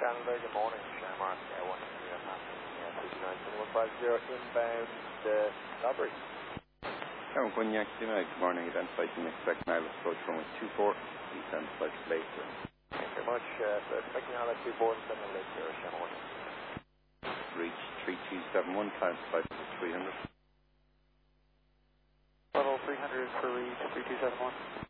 Shannon, good morning. Shamrock, 159-150 inbound Dobry. Cognac, good morning. Identified and expect now approach runway 24. Descend flight later. Thank you very much. So expecting now at 24 and sending late here, Shamrock. Reach 3271, climb flight 300. Level 300 for reach 3271.